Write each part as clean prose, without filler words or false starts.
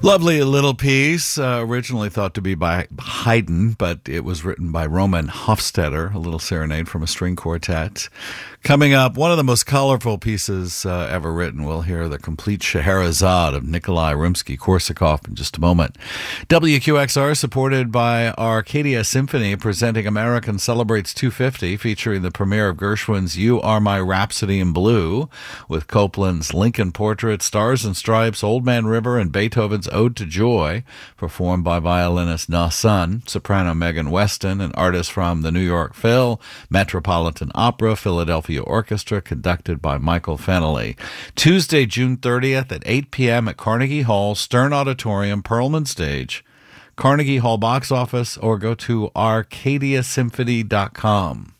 Lovely little piece, originally thought to be by Haydn, but it was written by Roman Hofstadter, a little serenade from a string quartet. Coming up, one of the most colorful pieces ever written. We'll hear the complete Scheherazade of Nikolai Rimsky-Korsakov in just a moment. WQXR, supported by Arcadia Symphony, presenting American Celebrates 250, featuring the premiere of Gershwin's You Are My Rhapsody in Blue, with Copland's Lincoln Portrait, Stars and Stripes, Old Man River, and Beethoven's Ode to Joy, performed by violinist Na Sun, soprano Megan Weston, and artists from the New York Phil, Metropolitan Opera, Philadelphia Orchestra, conducted by Michael Fennelly. Tuesday, June 30th at 8 p.m. at Carnegie Hall, Stern Auditorium, Perlman Stage, Carnegie Hall box office, or go to arcadiasymphony.com.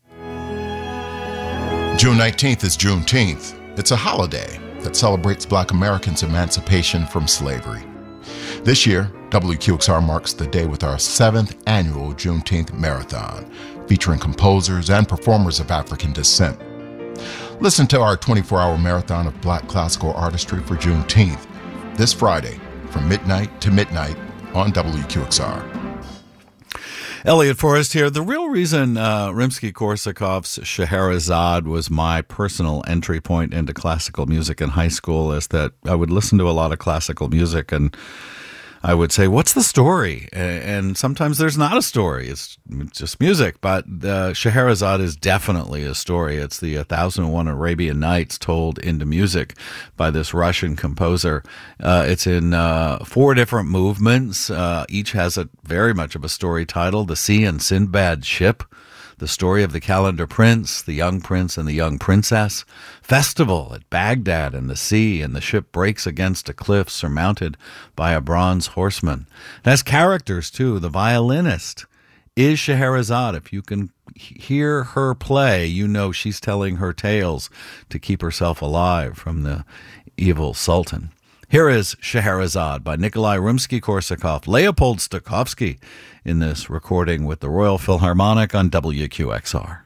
June 19th is Juneteenth. It's a holiday that celebrates Black Americans' emancipation from slavery. This year, WQXR marks the day with our 7th annual Juneteenth Marathon, featuring composers and performers of African descent. Listen to our 24-hour marathon of Black classical artistry for Juneteenth, this Friday from midnight to midnight on WQXR. Elliot Forrest here. The real reason Rimsky-Korsakov's Scheherazade was my personal entry point into classical music in high school is that I would listen to a lot of classical music and I would say, what's the story? And sometimes there's not a story. It's just music. But Scheherazade is definitely a story. It's the 1001 Arabian Nights told into music by this Russian composer. It's in 4 different movements. Each has a very much of a story title. The Sea and Sinbad's Ship, the story of the Calendar Prince, the young prince and the young princess, festival at Baghdad and the sea, and the ship breaks against a cliff surmounted by a bronze horseman. It has characters, too. The violinist is Scheherazade. If you can hear her play, you know she's telling her tales to keep herself alive from the evil sultan. Here is Scheherazade by Nikolai Rimsky-Korsakov, Leopold Stokowski, in this recording with the Royal Philharmonic on WQXR.